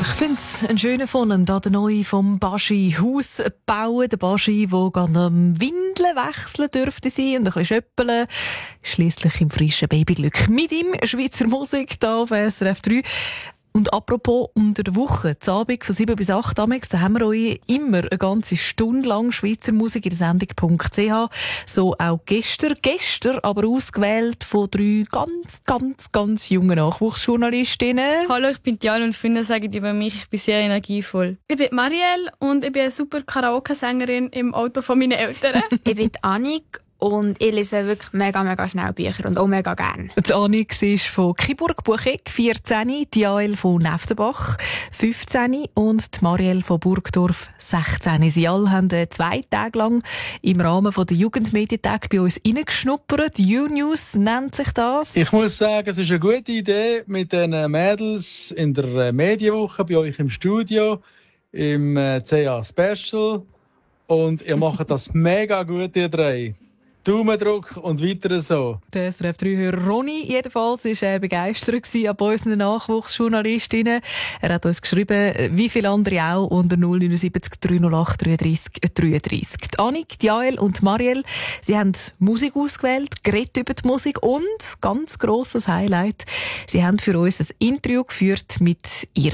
Ich finde es einen schönen von da der neue vom Baschi Haus bauen. Der Baschi, der gerade am Windeln wechseln dürfte sein und ein bisschen schöppeln. Schliesslich im frischen Babyglück. Mit ihm Schweizer Musik hier auf SRF 3. Und apropos unter der Woche, zu Abend von 7 bis 8 da haben wir euch immer eine ganze Stunde lang Schweizer Musik in der Sendung.ch. So auch gestern aber ausgewählt von 3 ganz jungen Nachwuchsjournalistinnen. Hallo, ich bin Diana und Freunde sagen über mich, ich bin sehr energievoll. Ich bin Marielle und ich bin eine super Karaoke-Sängerin im Auto von meinen Eltern. Ich bin Annik. Und ich lese wirklich mega schnell Bücher und auch mega gerne. Die Annik ist von Kiburg-Bucheck, 14, die Jael von Neftenbach, 15 und die Marielle von Burgdorf, 16. Sie alle haben 2 Tage lang im Rahmen der Jugendmedientage bei uns reingeschnuppert. U-News nennt sich das. Ich muss sagen, es ist eine gute Idee mit den Mädels in der Medienwoche bei euch im Studio, im CA Special. Und ihr macht das mega gut, ihr drei. Daumendruck und weiter so. Der SRF 3-Hörer Ronny jedenfalls war begeistert an unseren Nachwuchsjournalistinnen. Er hat uns geschrieben, wie viele andere auch, unter 079 308 33 33. Die Annik, die Jael und Marielle, sie haben Musik ausgewählt, geredet über die Musik und, ganz grosses Highlight, sie haben für uns ein Interview geführt mit ihr.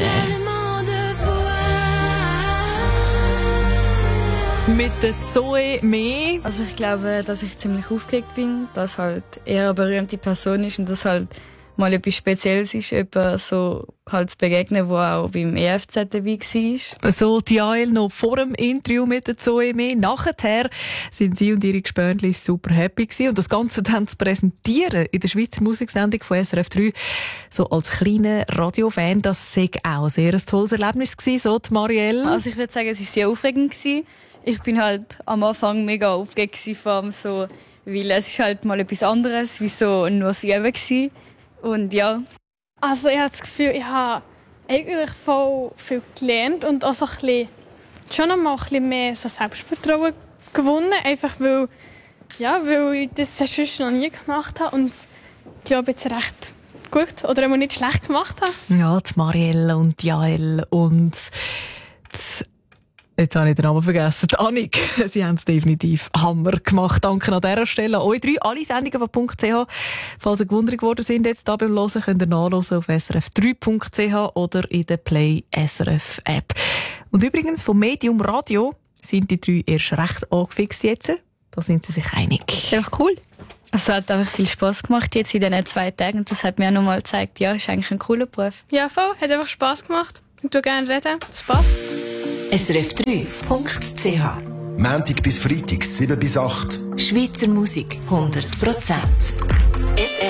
Mit der Zoe Mee. Also ich glaube, dass ich ziemlich aufgeregt bin, dass halt eher eine berühmte Person ist und dass halt mal etwas Spezielles ist, jemand so halt zu begegnen, der auch beim EFZ dabei war. So die Jael noch vor dem Interview mit der Zoe Mee. Nachher sind sie und ihre Gespönchen super happy gewesen. Und das Ganze dann zu präsentieren in der Schweizer Musiksendung von SRF 3, so als kleiner Radiofan, das war auch sehr ein tolles Erlebnis gewesen, so die Marielle. Also ich würde sagen, es war sehr aufregend gewesen. Ich bin halt am Anfang mega aufgeregt vor allem so, weil es ist halt mal etwas anderes, wie so nur das Üben gewesen. Und ja. Also ich habe das Gefühl, ich habe eigentlich voll viel gelernt und auch so ein bisschen, schon einmal ein bisschen mehr so Selbstvertrauen gewonnen, einfach weil ich das sonst noch nie gemacht habe und ich glaube jetzt recht gut oder immer nicht schlecht gemacht habe. Ja, die Marielle und die Jael und jetzt habe ich den Namen vergessen. Die Annik. Sie haben es definitiv Hammer gemacht. Danke an dieser Stelle. Euch 3, alle Sendungen von .ch. Falls ihr gewundert geworden sind jetzt da beim Hören, könnt ihr nachhören auf srf3.ch oder in der Play SRF App. Und übrigens, vom Medium Radio sind die 3 erst recht angefixt jetzt. Da sind sie sich einig. Das ist einfach cool. Es hat einfach viel Spass gemacht jetzt in diesen 2 Tagen. Und das hat mir auch nochmal gezeigt, ja, ist eigentlich ein cooler Beruf. Ja, voll. Hat einfach Spass gemacht. Ich tue gerne reden. Das passt. srf3.ch Montag bis Freitag, 7 bis 8. Schweizer Musik 100%.